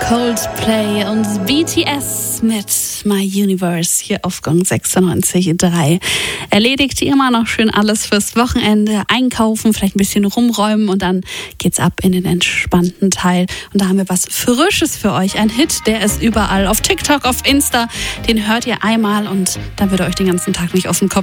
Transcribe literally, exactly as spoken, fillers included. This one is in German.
Coldplay und B T S mit My Universe hier auf Gong sechsundneunzig Komma drei. Erledigt ihr immer noch schön alles fürs Wochenende, einkaufen, vielleicht ein bisschen rumräumen und dann geht's ab in den entspannten Teil. Und da haben wir was Frisches für euch. Ein Hit, der ist überall auf TikTok, auf Insta. Den hört ihr einmal und dann wird er euch den ganzen Tag nicht aus dem Kopf